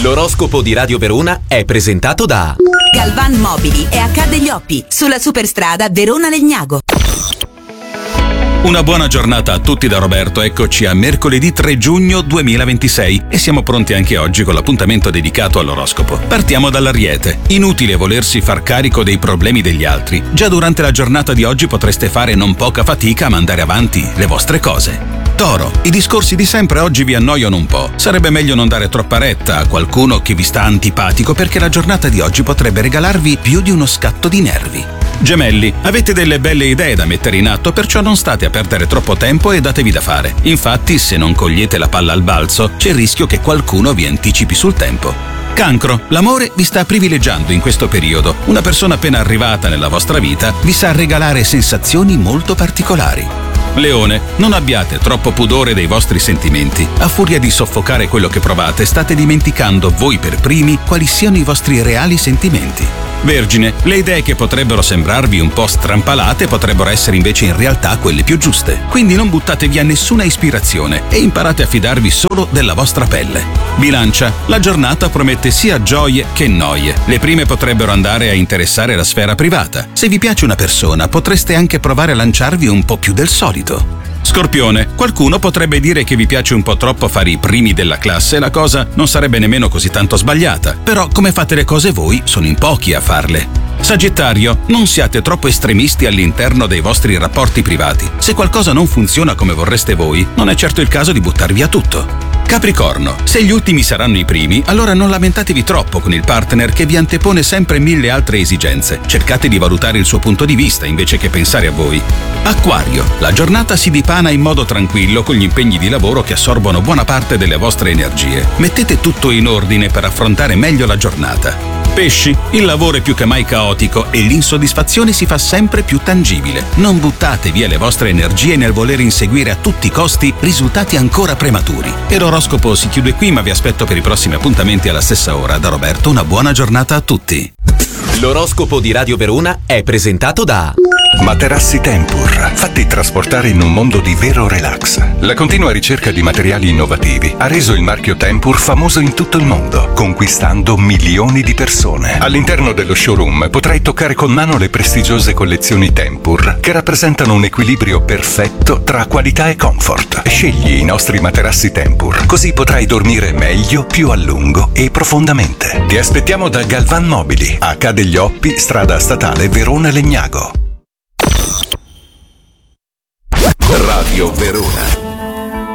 L'oroscopo di Radio Verona è presentato da Galvan Mobili e Accade gli Oppi, sulla superstrada Verona-Legnago. Una buona giornata a tutti da Roberto, eccoci a mercoledì 3 giugno 2026 e siamo pronti anche oggi con l'appuntamento dedicato all'oroscopo. Partiamo dall'Ariete. Inutile volersi far carico dei problemi degli altri. Già durante la giornata di oggi potreste fare non poca fatica a mandare avanti le vostre cose. Toro, i discorsi di sempre oggi vi annoiano un po'. Sarebbe meglio non dare troppa retta a qualcuno che vi sta antipatico perché la giornata di oggi potrebbe regalarvi più di uno scatto di nervi. Gemelli, avete delle belle idee da mettere in atto, perciò non state a perdere troppo tempo e datevi da fare. Infatti, se non cogliete la palla al balzo, c'è il rischio che qualcuno vi anticipi sul tempo. Cancro, l'amore vi sta privilegiando in questo periodo. Una persona appena arrivata nella vostra vita vi sa regalare sensazioni molto particolari. Leone, non abbiate troppo pudore dei vostri sentimenti. A furia di soffocare quello che provate, state dimenticando voi per primi quali siano i vostri reali sentimenti. Vergine, le idee che potrebbero sembrarvi un po' strampalate potrebbero essere invece in realtà quelle più giuste. Quindi non buttate via nessuna ispirazione e imparate a fidarvi solo della vostra pelle. Bilancia, la giornata promette sia gioie che noie. Le prime potrebbero andare a interessare la sfera privata. Se vi piace una persona, potreste anche provare a lanciarvi un po' più del solito. Scorpione, qualcuno potrebbe dire che vi piace un po' troppo fare i primi della classe e la cosa non sarebbe nemmeno così tanto sbagliata. Però come fate le cose voi, sono in pochi a farle. Sagittario, non siate troppo estremisti all'interno dei vostri rapporti privati. Se qualcosa non funziona come vorreste voi, non è certo il caso di buttar via tutto. Capricorno, se gli ultimi saranno i primi, allora non lamentatevi troppo con il partner che vi antepone sempre 1000 altre esigenze. Cercate di valutare il suo punto di vista invece che pensare a voi. Acquario, la giornata si dipana in modo tranquillo con gli impegni di lavoro che assorbono buona parte delle vostre energie. Mettete tutto in ordine per affrontare meglio la giornata. Pesci, il lavoro è più che mai caotico e l'insoddisfazione si fa sempre più tangibile. Non buttate via le vostre energie nel voler inseguire a tutti i costi risultati ancora prematuri. E l'oroscopo si chiude qui, ma vi aspetto per i prossimi appuntamenti alla stessa ora. Da Roberto, una buona giornata a tutti. L'oroscopo di Radio Verona è presentato da Materassi Tempur, fatti trasportare in un mondo di vero relax. La continua ricerca di materiali innovativi ha reso il marchio Tempur famoso in tutto il mondo, conquistando milioni di persone. All'interno dello showroom potrai toccare con mano le prestigiose collezioni Tempur, che rappresentano un equilibrio perfetto tra qualità e comfort. Scegli i nostri materassi Tempur, così potrai dormire meglio, più a lungo e profondamente. Ti aspettiamo da Galvan Mobili, a Accade gli Oppi, strada statale Verona-Legnago. Radio Verona.